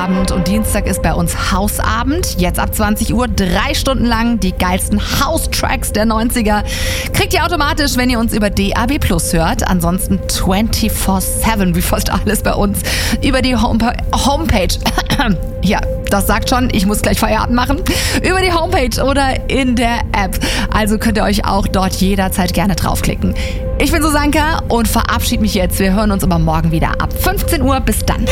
Donnerstagabend und Dienstag ist bei uns Hausabend. Jetzt ab 20 Uhr 3 Stunden lang die geilsten House-Tracks der 90er. Kriegt ihr automatisch, wenn ihr uns über DAB+ hört. Ansonsten 24/7, wie fast alles bei uns, über die Homepage. Ja, das sagt schon, ich muss gleich Feierabend machen. Über die Homepage oder in der App. Also könnt ihr euch auch dort jederzeit gerne draufklicken. Ich bin Susanka und verabschiede mich jetzt. Wir hören uns aber morgen wieder ab 15 Uhr. Bis dann.